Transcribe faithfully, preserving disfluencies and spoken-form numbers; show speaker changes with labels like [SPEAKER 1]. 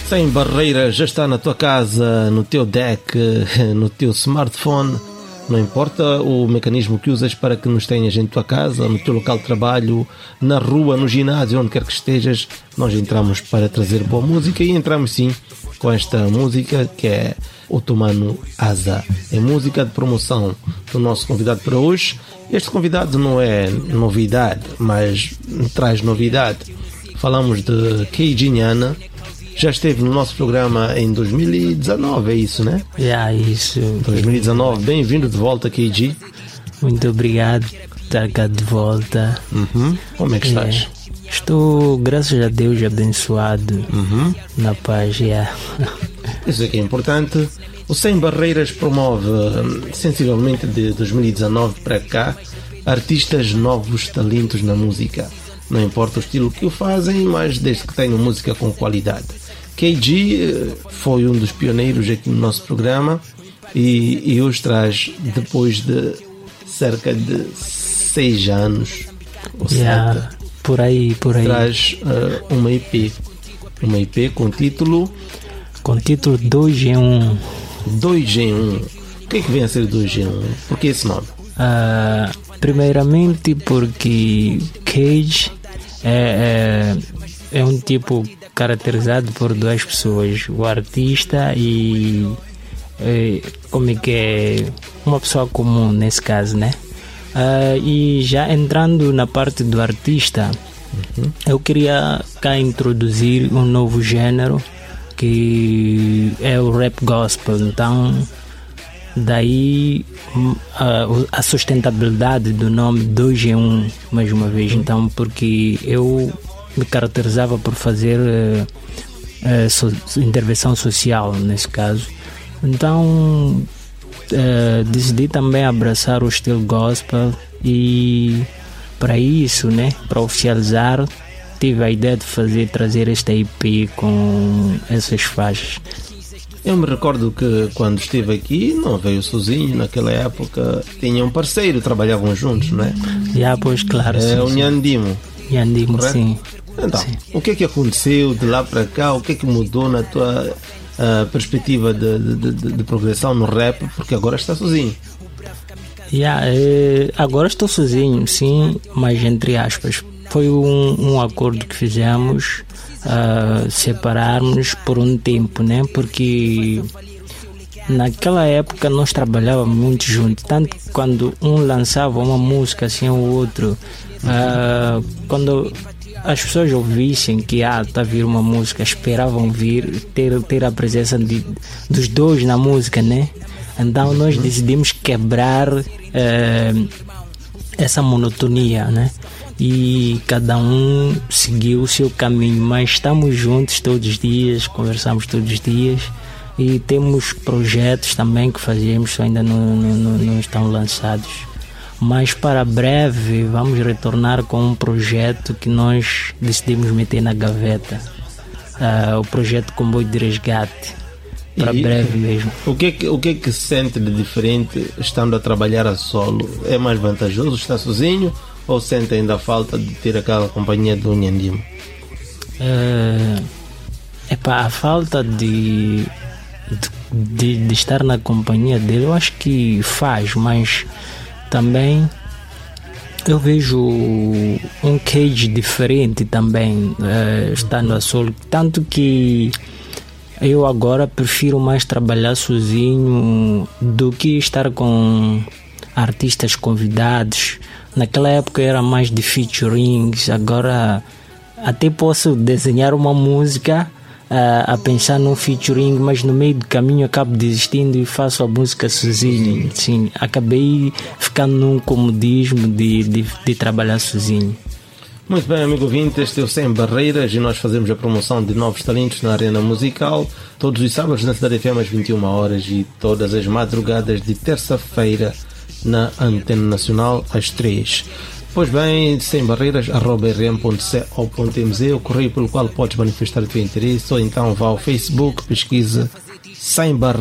[SPEAKER 1] Sem barreiras já está na tua casa, no teu deck, no teu smartphone. Não importa o mecanismo que usas para que nos tenhas em tua casa, no teu local de trabalho, na rua, no ginásio, onde quer que estejas, nós entramos para trazer boa música e entramos sim com esta música que é Otomano Asa. É música de promoção do nosso convidado para hoje. Este convidado não é novidade, mas traz novidade. Falamos de K G Nyana. Já esteve no nosso programa em dois mil e dezanove, é isso, né?
[SPEAKER 2] É, yeah, isso.
[SPEAKER 1] dois mil e dezanove, bem-vindo de volta, K G.
[SPEAKER 2] Muito obrigado por estar cá de volta.
[SPEAKER 1] Uhum. Como é que estás?
[SPEAKER 2] É, estou, graças a Deus, abençoado.
[SPEAKER 1] Uhum.
[SPEAKER 2] Na paz, yeah.
[SPEAKER 1] Isso é que é importante. O Sem Barreiras promove, sensivelmente de dois mil e dezanove para cá, artistas novos talentos na música. Não importa o estilo que o fazem, mas desde que tenham música com qualidade. K G foi um dos pioneiros aqui no nosso programa e, e hoje traz, depois de cerca de seis anos, ou
[SPEAKER 2] yeah,
[SPEAKER 1] sete,
[SPEAKER 2] por aí, por aí.
[SPEAKER 1] traz uh, uma E P. Uma E P com título...
[SPEAKER 2] Com título dois em um.
[SPEAKER 1] dois em um. O que é que vem a ser dois em um? Por que esse nome?
[SPEAKER 2] Uh, primeiramente porque Cage é, é, é um tipo caracterizado por duas pessoas, o artista e, e como é que é, uma pessoa comum nesse caso, né? Uh, e já entrando na parte do artista, uhum. eu queria cá introduzir um novo gênero que é o rap gospel. Então daí a, a sustentabilidade do nome dois em um, mais uma vez. Então, porque eu me caracterizava por fazer uh, uh, so, intervenção social nesse caso. Então uh, decidi também abraçar o estilo gospel e para isso, né, para oficializar, tive a ideia de fazer, trazer esta E P com essas faixas.
[SPEAKER 1] Eu me recordo que quando estive aqui não veio sozinho, naquela época tinha um parceiro, trabalhavam juntos, não é?
[SPEAKER 2] Já, pois claro.
[SPEAKER 1] É
[SPEAKER 2] sim,
[SPEAKER 1] o
[SPEAKER 2] sim.
[SPEAKER 1] Nyandimo.
[SPEAKER 2] Nyandimo, sim.
[SPEAKER 1] Então,
[SPEAKER 2] sim.
[SPEAKER 1] O que é que aconteceu de lá para cá? O que é que mudou na tua uh, perspectiva de, de, de, de progressão no rap? Porque agora está sozinho.
[SPEAKER 2] Yeah, eh, agora estou sozinho, sim, mas entre aspas. Foi um, um acordo que fizemos, uh, separarmos por um tempo, né? Porque naquela época nós trabalhávamos muito juntos, tanto que quando um lançava uma música assim o outro, uh, quando as pessoas ouvissem que ah, está a vir uma música, esperavam vir, ter, ter a presença de, dos dois na música, né? Então nós decidimos quebrar uh, essa monotonia, né? E cada um seguiu o seu caminho, mas estamos juntos todos os dias, conversamos todos os dias e temos projetos também que fazemos, ainda não, não, não estão lançados, mas para breve vamos retornar com um projeto que nós decidimos meter na gaveta, uh, o projeto Comboio de Resgate, para e breve mesmo.
[SPEAKER 1] O que, é que, o que é que se sente de diferente estando a trabalhar a solo? É mais vantajoso estar sozinho? Ou sente ainda a falta de ter aquela companhia do Nyandimo?
[SPEAKER 2] É, epá, a falta de, de, de estar na companhia dele, eu acho que faz, mas também eu vejo um Cage diferente também, é, estando a solo. Tanto que eu agora prefiro mais trabalhar sozinho do que estar com artistas convidados. Naquela época era mais de featurings, agora até posso desenhar uma música uh, a pensar num featuring, mas no meio do caminho acabo desistindo e faço a música sozinho. Sim, acabei ficando num comodismo de, de, de trabalhar sozinho.
[SPEAKER 1] Muito bem, amigo ouvinte, este é o Sem Barreiras e nós fazemos a promoção de novos talentos na arena musical todos os sábados na Cidade F M às vinte e uma horas e todas as madrugadas de terça-feira na Antena Nacional às três. Pois bem, sem barreiras, arroba r m ponto c o ponto m z, o correio pelo qual podes manifestar o teu interesse, ou então vá ao Facebook, pesquisa Sem Barreiras.